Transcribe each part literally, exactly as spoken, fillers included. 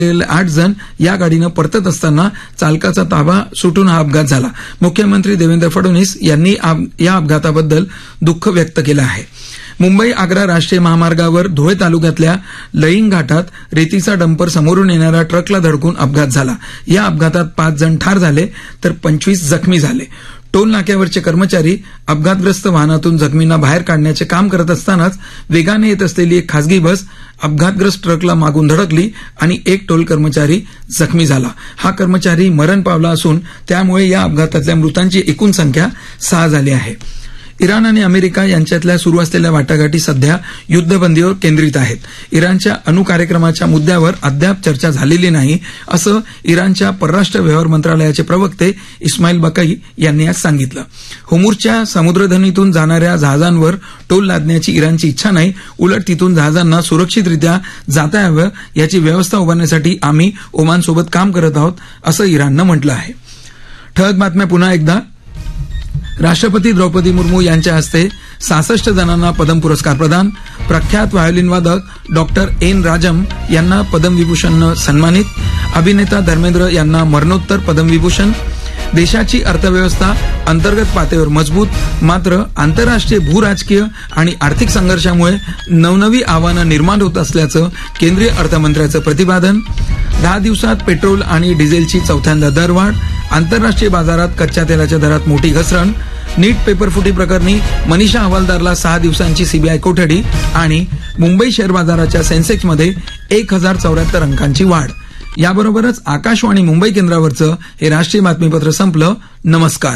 आठ जण या गाडीनं परतत असताना चालकाचा ताबा सुटून हा अपघात झाला. मुख्यमंत्री देवेंद्र फडणवीस यांनी या अपघाताबद्दल दुःख व्यक्त केलं आहे. मुंबई आग्रा राष्ट्रीय महामार्गावर धुळे तालुक्यातल्या लईंग घाटात रेतीचा डंपर समोरून येणाऱ्या ट्रकला धडकून अपघात झाला. या अपघातात पाच जण ठार झाले तर पंचवीस जखमी झाले. टोल नाक्यावरचे कर्मचारी अपघातग्रस्त वाहनातून जखमींना बाहेर काढण्याचे काम करत असतानाच वेगाने येत असलेली एक खासगी बस अपघातग्रस्त ट्रकला मागून धडकली आणि एक टोल कर्मचारी जखमी झाला. हा कर्मचारी मरण पावला असून त्यामुळे या अपघातातल्या मृतांची एकूण संख्या सहा झाली आहे. इराण आणि अमेरिका यांच्यातल्या सुरू असलेल्या वाटाघाटी सध्या युद्धबंदीवर केंद्रित आहेत. इराणच्या अणु कार्यक्रमाच्या मुद्द्यावर अद्याप चर्चा झालेली नाही असं इराणच्या परराष्ट्र व्यवहार मंत्रालयाचे प्रवक्ते इस्माईल बकाई यांनी आज सांगितलं. होर्मुझच्या समुद्रधुनीतून जाणाऱ्या जहाजांवर टोल लादण्याची इराणची इच्छा नाही, उलट तिथून जहाजांना सुरक्षितरित्या जाता यावं याची व्यवस्था उभारण्यासाठी आम्ही ओमानसोबत काम करत आहोत असं इराणनं म्हटलं आहे. ठळक बातम्या पुन्हा एकदा. राष्ट्रपती द्रौपदी मुर्मू यांच्या हस्ते सहासष्ट जणांना पद्म पुरस्कार प्रदान. प्रख्यात व्हायोलिन वादक डॉक्टर एन राजम यांना पद्मविभूषणनं सन्मानित. अभिनेता धर्मेंद्र यांना मरणोत्तर पद्मविभूषण. देशाची अर्थव्यवस्था अंतर्गत पातळीवर मजबूत, मात्र आंतरराष्ट्रीय भूराजकीय आणि आर्थिक संघर्षामुळे नवनवी आव्हानं निर्माण होत असल्याचं केंद्रीय अर्थमंत्र्याचं प्रतिपादन. दहा दिवसात पेट्रोल आणि डिझेलची चौथ्यांदा दरवाढ. आंतरराष्ट्रीय बाजारात कच्च्या तेलाच्या दरात मोठी घसरण. नीट पेपरफुटी प्रकरणी मनीषा हवालदारला सहा दिवसांची सीबीआय कोठडी. आणि मुंबई शेअर बाजाराच्या सेन्सेक्समध्ये एक हजार चौऱ्याहत्तर अंकांची वाढ. याबरोबरच आकाशवाणी मुंबई केंद्रावरचं हे राष्ट्रीय बातमीपत्र संपलं. नमस्कार.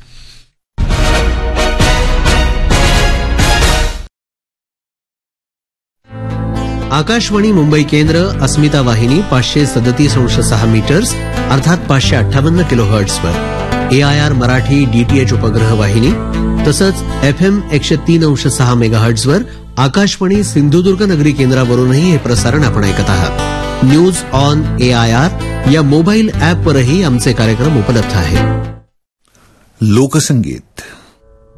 आकाशवाणी मुंबई केंद्र अस्मिता वाहिनी पाचशे सदतीस अंश सहा मीटर्स अर्थात पाचशे अठ्ठावन्न kilo हर्ट्झवर, A I R Marathi DTH उपग्रह वाहिनी तसंच एफ एम एकशे तीन अंश सहा मेगा हर्ट्झवर आकाशवाणी सिंधुदुर्ग नगरी केंद्रावरूनही हे प्रसारण आपण ऐकत आहात. News on A I R या मोबाईल ऍपवरही आमचे कार्यक्रम उपलब्ध आहेत. लोकसंगीत